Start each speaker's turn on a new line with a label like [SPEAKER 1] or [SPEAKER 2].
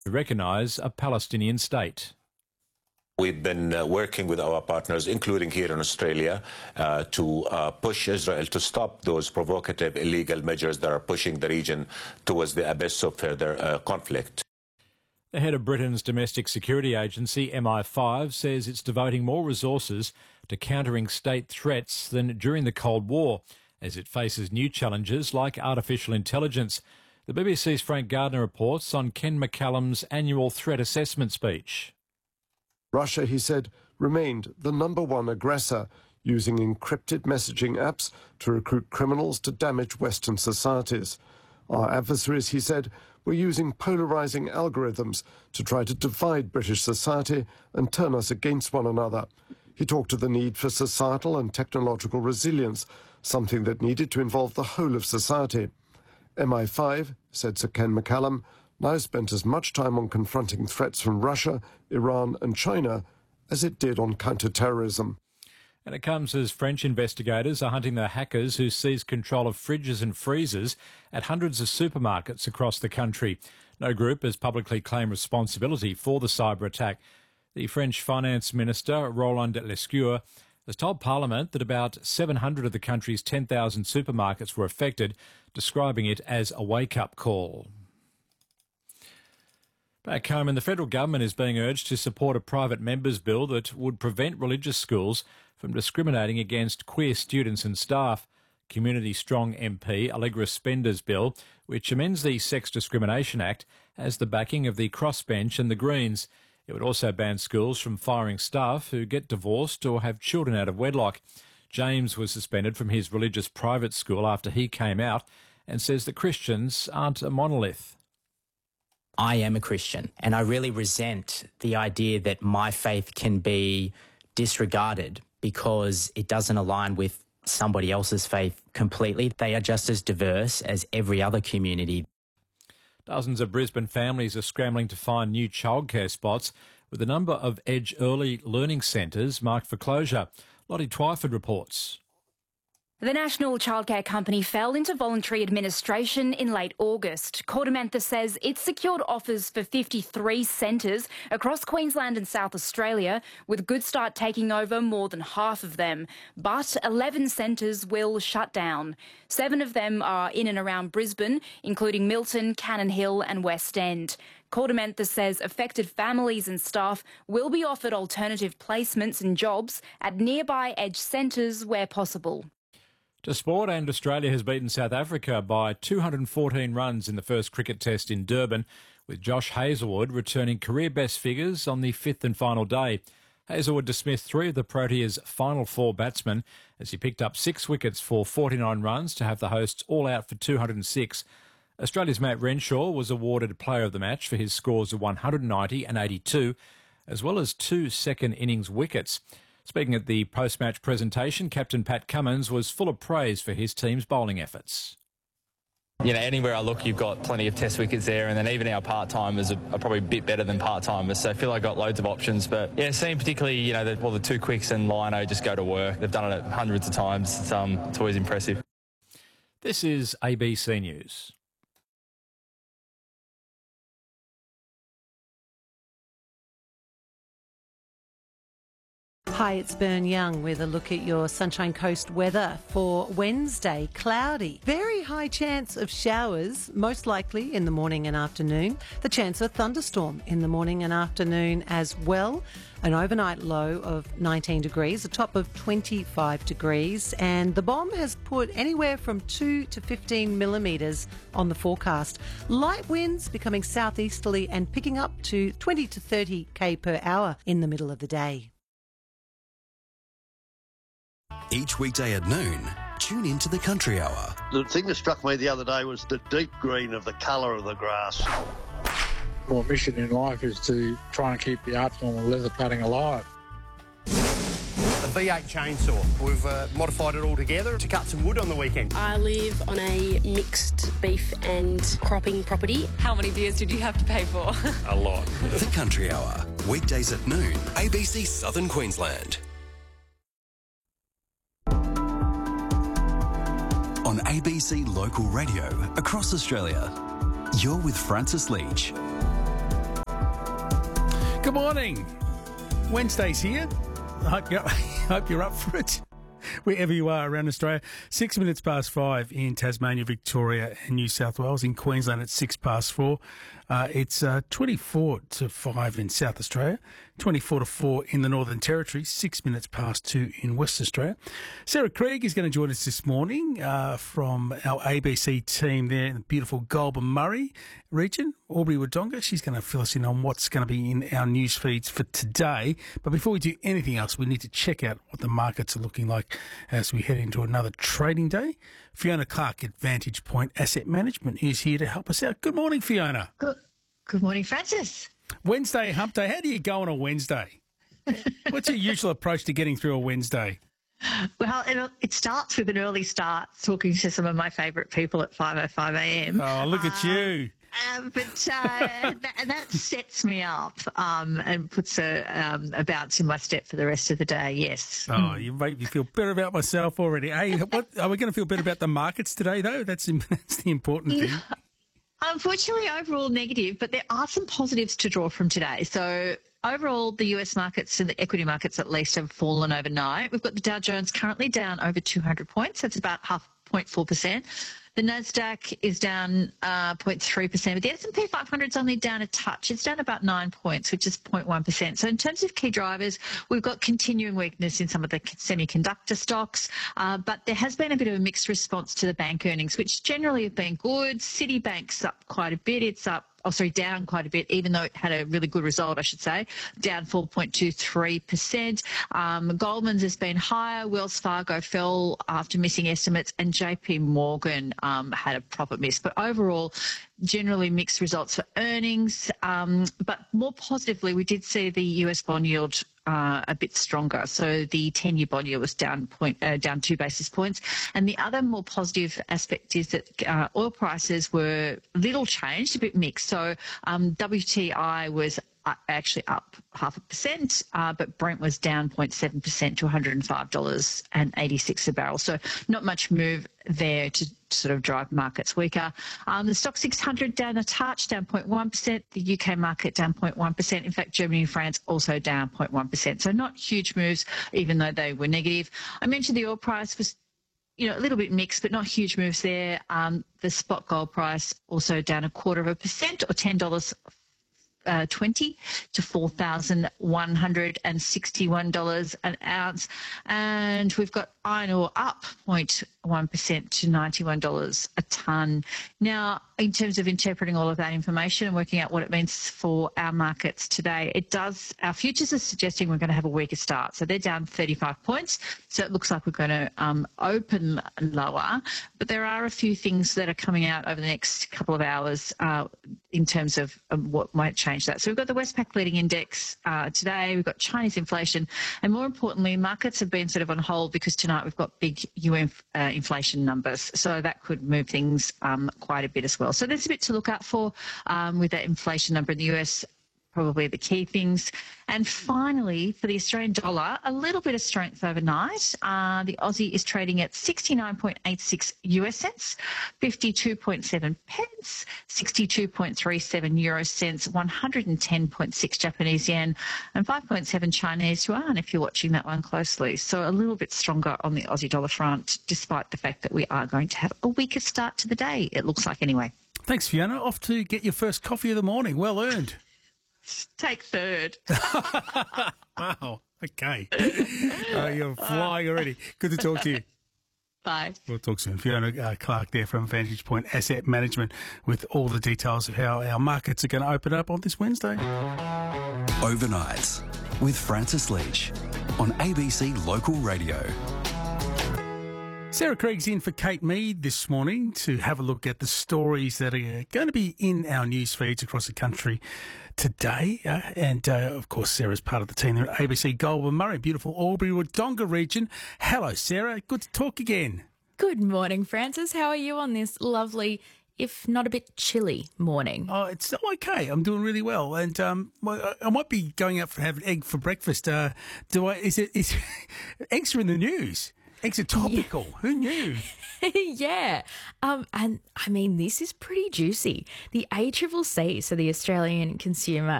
[SPEAKER 1] to recognise a Palestinian state.
[SPEAKER 2] We've been working with our partners, including here in Australia, to push Israel to stop those provocative, illegal measures that are pushing the region towards the abyss of further conflict.
[SPEAKER 1] The head of Britain's domestic security agency, MI5, says it's devoting more resources to countering state threats than during the Cold War, as it faces new challenges like artificial intelligence. The BBC's Frank Gardner reports on Ken McCallum's annual threat assessment speech.
[SPEAKER 3] Russia, he said, remained the #1 aggressor, using encrypted messaging apps to recruit criminals to damage Western societies. Our adversaries, he said, were using polarising algorithms to try to divide British society and turn us against one another. He talked of the need for societal and technological resilience, something that needed to involve the whole of society. MI5, said Sir Ken McCallum, now spent as much time on confronting threats from Russia, Iran and China as it did on counter-terrorism.
[SPEAKER 1] And it comes as French investigators are hunting the hackers who seized control of fridges and freezers at hundreds of supermarkets across the country. No group has publicly claimed responsibility for the cyber attack. The French Finance Minister, Roland Lescure, has told Parliament that about 700 of the country's 10,000 supermarkets were affected, describing it as a wake-up call. Back home, and the federal government is being urged to support a private members' bill that would prevent religious schools from discriminating against queer students and staff. Community Strong MP Allegra Spender's bill, which amends the Sex Discrimination Act, has the backing of the Crossbench and the Greens. It would also ban schools from firing staff who get divorced or have children out of wedlock. James was suspended from his religious private school after he came out and says that Christians aren't a monolith.
[SPEAKER 4] I am a Christian, and I really resent the idea that my faith can be disregarded because it doesn't align with somebody else's faith completely. They are just as diverse as every other community.
[SPEAKER 1] Dozens of Brisbane families are scrambling to find new childcare spots, with a number of Edge Early Learning Centres marked for closure. Lottie Twyford reports.
[SPEAKER 5] The National Childcare Company fell into voluntary administration in late August. KordaMentha says it's secured offers for 53 centres across Queensland and South Australia, with Good Start taking over more than half of them. But 11 centres will shut down. 7 of them are in and around Brisbane, including Milton, Cannon Hill and West End. KordaMentha says affected families and staff will be offered alternative placements and jobs at nearby Edge centres where possible.
[SPEAKER 1] To sport, and Australia has beaten South Africa by 214 runs in the first cricket test in Durban, with Josh Hazlewood returning career best figures on the 5th and final day. Hazlewood dismissed 3 of the Proteas' final 4 batsmen as he picked up 6 wickets for 49 runs to have the hosts all out for 206. Australia's Matt Renshaw was awarded Player of the Match for his scores of 190 and 82, as well as 2 second innings wickets. Speaking at the post-match presentation, Captain Pat Cummins was full of praise for his team's bowling efforts.
[SPEAKER 6] You know, anywhere I look, you've got plenty of test wickets there, and then even our part-timers are probably a bit better than part-timers, so I feel like I've got loads of options. But, yeah, seeing particularly, you know, the 2 quicks and Lino just go to work. They've done it hundreds of times. It's always impressive.
[SPEAKER 1] This is ABC News.
[SPEAKER 7] Hi, it's Bern Young with a look at your Sunshine Coast weather for Wednesday. Cloudy. Very high chance of showers, most likely in the morning and afternoon. The chance of a thunderstorm in the morning and afternoon as well. An overnight low of 19 degrees, a top of 25 degrees. And the bomb has put anywhere from 2 to 15 millimetres on the forecast. Light winds becoming southeasterly and picking up to 20 to 30 k per hour in the middle of the day.
[SPEAKER 8] Each weekday at noon, tune into the Country Hour.
[SPEAKER 9] The thing that struck me the other day was the deep green of the colour of the grass.
[SPEAKER 10] My mission in life is to try and keep the art form of leather cutting alive.
[SPEAKER 11] A V8 chainsaw. We've modified it all together to cut some wood on the weekend.
[SPEAKER 12] I live on a mixed beef and cropping property.
[SPEAKER 13] How many beers did you have to pay for?
[SPEAKER 11] A lot.
[SPEAKER 8] The Country Hour, weekdays at noon, ABC Southern Queensland. On ABC Local Radio across Australia, you're with Francis Leach.
[SPEAKER 14] Good morning. Wednesday's here. I hope you're up for it. Wherever you are around Australia. 6 minutes past 5 in Tasmania, Victoria and New South Wales. In Queensland, it's 6 past 4. It's 24 to 5 in South Australia, 24 to 4 in the Northern Territory, 6 minutes past 2 in West Australia. Sarah Craig is going to join us this morning from our ABC team there in the beautiful Goulburn Murray region, Albury-Wodonga. She's going to fill us in on what's going to be in our news feeds for today. But before we do anything else, we need to check out what the markets are looking like as we head into another trading day. Fiona Clark at Vantage Point Asset Management is here to help us out. Good morning, Fiona.
[SPEAKER 15] Good morning, Francis.
[SPEAKER 14] Wednesday, hump day. How do you go on a Wednesday? What's your usual approach to getting through a Wednesday?
[SPEAKER 15] Well, it starts with an early start, talking to some of my favourite people at 5:05 a.m.
[SPEAKER 14] Oh, look at you.
[SPEAKER 15] That sets me up and puts a bounce in my step for the rest of the day, yes.
[SPEAKER 14] Oh, you make me feel better about myself already. Hey, what, are we going to feel better about the markets today, though? That's the important thing.
[SPEAKER 15] Unfortunately, overall negative, but there are some positives to draw from today. So overall, the US markets and the equity markets at least have fallen overnight. We've got the Dow Jones currently down over 200 points. That's about 0.4%. The Nasdaq is down 0.3%, but the S&P 500 is only down a touch. It's down about 9 points, which is 0.1%. So in terms of key drivers, we've got continuing weakness in some of the semiconductor stocks, but there has been a bit of a mixed response to the bank earnings, which generally have been good. Citibank's up quite a bit. It's up. Down quite a bit, even though it had a really good result, I should say, down 4.23%. Goldman's has been higher. Wells Fargo fell after missing estimates, and JP Morgan had a profit miss. But overall, generally mixed results for earnings. But more positively, we did see the US bond yield a bit stronger. So the 10-year bond yield was down 2 basis points. And the other more positive aspect is that oil prices were little changed, a bit mixed. So WTI was actually up 0.5%, but Brent was down 0.7% to $105.86 a barrel. So not much move there to sort of drive markets weaker. The Stock 600 down a touch, down 0.1%. The UK market down 0.1%. In fact, Germany and France also down 0.1%. So not huge moves, even though they were negative. I mentioned the oil price was a little bit mixed, but not huge moves there. The spot gold price also down 0.25% or $10.20 to $4,161 an ounce. And we've got iron ore up 0.1% to $91 a tonne. Now, in terms of interpreting all of that information and working out what it means for our markets today, our futures are suggesting we're going to have a weaker start. So they're down 35 points. So it looks like we're going to open lower. But there are a few things that are coming out over the next couple of hours in terms of what might change that. So we've got the Westpac leading index today. We've got Chinese inflation. And more importantly, markets have been sort of on hold because tonight we've got big UN inflation numbers. So that could move things quite a bit as well. So there's a bit to look out for with that inflation number in the US, probably the key things. And finally, for the Australian dollar, a little bit of strength overnight. The Aussie is trading at 69.86 US cents, 52.7 pence, 62.37 euro cents, 110.6 Japanese yen, and 5.7 Chinese yuan, if you're watching that one closely. So a little bit stronger on the Aussie dollar front, despite the fact that we are going to have a weaker start to the day, it looks like anyway.
[SPEAKER 14] Thanks, Fiona. Off to get your first coffee of the morning. Well earned.
[SPEAKER 15] Take third.
[SPEAKER 14] Wow. Okay. You're flying already. Good to talk to you.
[SPEAKER 15] Bye.
[SPEAKER 14] We'll talk soon. Fiona Clark there from Vantage Point Asset Management with all the details of how our markets are going to open up on this Wednesday.
[SPEAKER 8] Overnights with Francis Leach on ABC Local Radio.
[SPEAKER 14] Sarah Craig's in for Kate Mead this morning to have a look at the stories that are going to be in our news feeds across the country today. Of course, Sarah's part of the team there at ABC Goulburn Murray, beautiful Albury-Wodonga region. Hello, Sarah. Good to talk again.
[SPEAKER 16] Good morning, Francis. How are you on this lovely, if not a bit chilly morning?
[SPEAKER 14] Oh, it's okay. I'm doing really well. And I might be going out for having egg for breakfast. Eggs are in the news. Eggs are topical. Yeah. Who knew?
[SPEAKER 16] Yeah. And I mean, this is pretty juicy. The ACCC, so the Australian Consumer